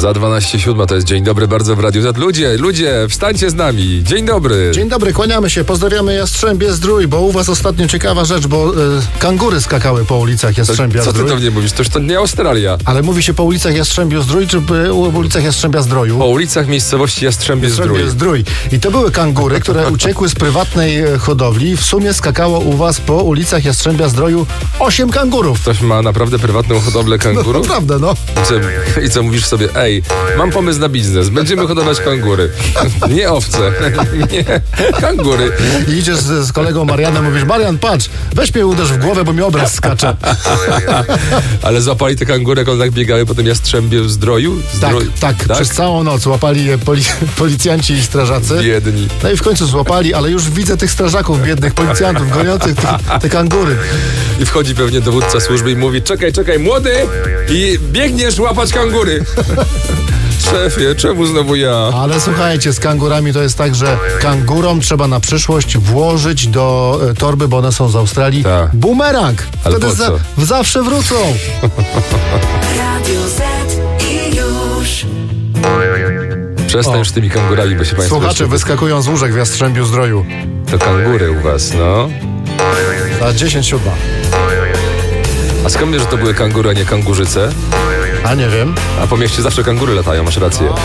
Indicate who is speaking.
Speaker 1: Za 12:07 to jest Dzień Dobry bardzo w Radiu Z. Ludzie, wstańcie z nami. Dzień dobry.
Speaker 2: Dzień dobry, kłaniamy się, pozdrawiamy Jastrzębie Zdrój, bo u was ostatnio ciekawa rzecz, bo kangury skakały po ulicach Jastrzębia
Speaker 1: Co ty
Speaker 2: Zdrój.
Speaker 1: do mnie mówisz? To nie Australia.
Speaker 2: Ale mówi się po ulicach Jastrzębiu Zdrój, czy po ulicach Jastrzębia Zdroju?
Speaker 1: Po ulicach miejscowości Jastrzębie Zdrój.
Speaker 2: Jastrzębie Zdrój. I to były kangury, które uciekły z prywatnej hodowli. W sumie skakało u was po ulicach Jastrzębia Zdroju 8 kangurów.
Speaker 1: Ktoś ma naprawdę prywatną hodowlę kangurów?
Speaker 2: Naprawdę, no.
Speaker 1: I co mówisz sobie? Ej, mam pomysł na biznes. Będziemy hodować kangury. Nie owce. Nie, kangury.
Speaker 2: I idziesz z kolegą Marianem, mówisz: Marian, patrz, weź mnie uderz w głowę, bo mi obraz skacze.
Speaker 1: Ale złapali te kangury, jak one tak biegały po tym Jastrzębiu Zdroju?
Speaker 2: Tak, przez całą noc łapali je policjanci i strażacy.
Speaker 1: Biedni.
Speaker 2: No i w końcu złapali, ale już widzę tych strażaków, biednych policjantów, goniących te kangury.
Speaker 1: I wchodzi pewnie dowódca służby i mówi: czekaj, młody! I biegniesz łapać kangury. Szefie, czemu znowu ja?
Speaker 2: Ale słuchajcie, z kangurami to jest tak, że kangurom trzeba na przyszłość włożyć do torby, bo one są z Australii,
Speaker 1: Tak.
Speaker 2: bumerang.
Speaker 1: Ale
Speaker 2: Wtedy
Speaker 1: po co?
Speaker 2: zawsze wrócą.
Speaker 3: Radio Z i już.
Speaker 1: Przestań już z tymi kangurami, bo się państwo...
Speaker 2: Słuchacze
Speaker 1: jeszcze-
Speaker 2: wyskakują z łóżek w Jastrzębiu Zdroju.
Speaker 1: To kangury u was, no.
Speaker 2: Za 10:07.
Speaker 1: A skąd wiesz, że to były kangury, a nie kangurzyce?
Speaker 2: A nie wiem.
Speaker 1: A po mieście zawsze kangury latają, masz rację.